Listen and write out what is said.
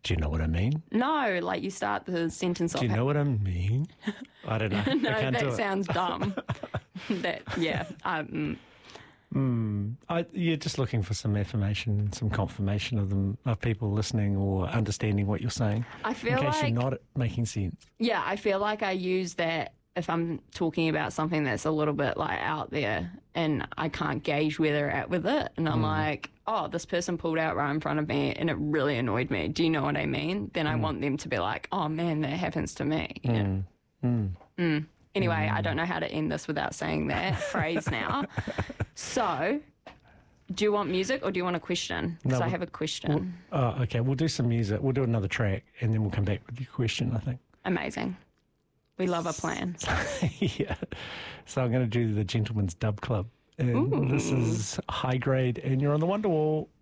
Do you know what I mean? No, like you start the sentence off. Do you know what I mean? I don't know. No, I can't do that it. sounds dumb. You're just looking for some affirmation and some confirmation of people listening or understanding what you're saying. I feel in case like you're not making sense. Yeah, I feel like I use that if I'm talking about something that's a little bit like out there and I can't gauge where they're at with it. And I'm like, oh, this person pulled out right in front of me and it really annoyed me. Do you know what I mean? Then I want them to be like, oh man, that happens to me. Anyway, I don't know how to end this without saying that phrase now. So, do you want music or do you want a question? Because I have a question. Okay, we'll do some music. We'll do another track and then we'll come back with your question, I think. Amazing. We love a plan. Yeah. So I'm going to do the Gentleman's Dub Club. And this is High Grade and you're on the Wonderwall.